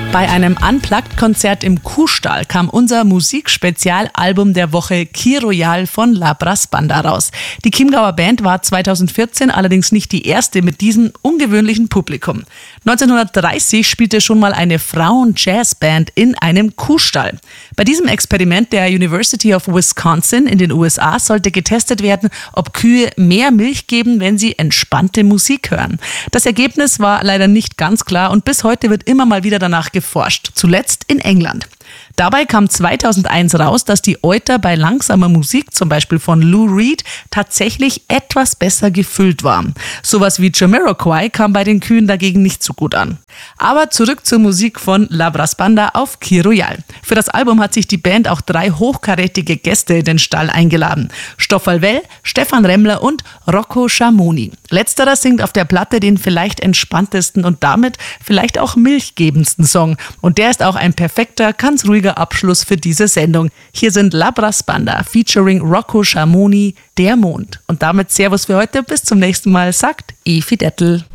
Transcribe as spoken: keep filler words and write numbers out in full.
Bei einem Unplugged-Konzert im Kuhstall kam unser Musikspezialalbum der Woche Key Royale von La Brass Banda raus. Die Chiemgauer Band war zweitausendvierzehn allerdings nicht die erste mit diesem ungewöhnlichen Publikum. neunzehnhundertdreißig spielte schon mal eine Frauen-Jazzband in einem Kuhstall. Bei diesem Experiment der University of Wisconsin in den U S A sollte getestet werden, ob Kühe mehr Milch geben, wenn sie entspannte Musik hören. Das Ergebnis war leider nicht ganz klar und bis heute wird immer mal wieder danach geforscht, zuletzt in England. Dabei kam zweitausendeins raus, dass die Euter bei langsamer Musik, zum Beispiel von Lou Reed, tatsächlich etwas besser gefüllt waren. Sowas wie Jamiroquai kam bei den Kühen dagegen nicht so gut an. Aber zurück zur Musik von La Brass Banda auf Key Royale. Für das Album hat sich die Band auch drei hochkarätige Gäste in den Stall eingeladen. Stoffel Well, Stefan Remmler und Rocco Schamoni. Letzterer singt auf der Platte den vielleicht entspanntesten und damit vielleicht auch milchgebendsten Song. Und der ist auch ein perfekter, ganz ruhiger Abschluss für diese Sendung. Hier sind La Brass Banda featuring Rocco Schamoni, Der Mond. Und damit Servus für heute, bis zum nächsten Mal, sagt Evi Dettel.